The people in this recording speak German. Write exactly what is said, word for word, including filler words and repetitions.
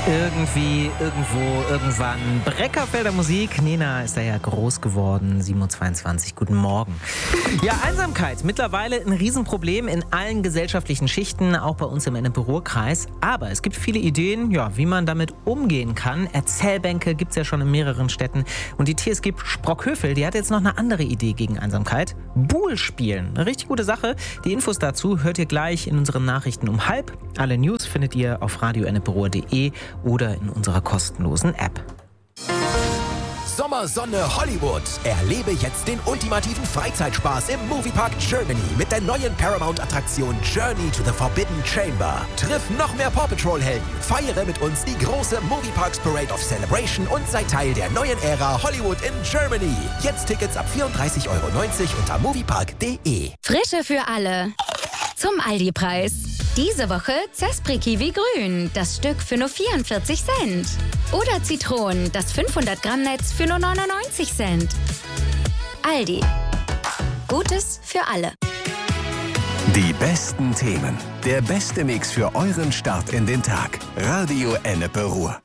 Irgendwie, irgendwo, irgendwann. Breckerfelder Musik. Nena ist da ja groß geworden. sieben Uhr zweiundzwanzig. Guten Morgen. Ja, Einsamkeit. Mittlerweile ein Riesenproblem in allen gesellschaftlichen Schichten, auch bei uns im Ennepe-Ruhr-Kreis. Aber es gibt viele Ideen, ja, wie man damit umgehen kann. Erzählbänke gibt es ja schon in mehreren Städten. Und die T S G Sprockhövel, die hat jetzt noch eine andere Idee gegen Einsamkeit. Buhl spielen. Eine richtig gute Sache. Die Infos dazu hört ihr gleich in unseren Nachrichten um halb. Alle News findet ihr auf radio enneperuhr punkt de oder in unserer kostenlosen App. Sommersonne Hollywood. Erlebe jetzt den ultimativen Freizeitspaß im Moviepark Germany mit der neuen Paramount-Attraktion Journey to the Forbidden Chamber. Triff noch mehr Paw Patrol-Helden, feiere mit uns die große Movieparks Parade of Celebration und sei Teil der neuen Ära Hollywood in Germany. Jetzt Tickets ab vierunddreißig Euro neunzig unter moviepark punkt de. Frische für alle. Zum Aldi-Preis. Diese Woche Zespri Kiwi Grün, das Stück für nur vierundvierzig Cent. Oder Zitronen, das fünfhundert Gramm Netz für nur neunundneunzig Cent. Aldi. Gutes für alle. Die besten Themen. Der beste Mix für euren Start in den Tag. Radio Ennepe-Ruhr.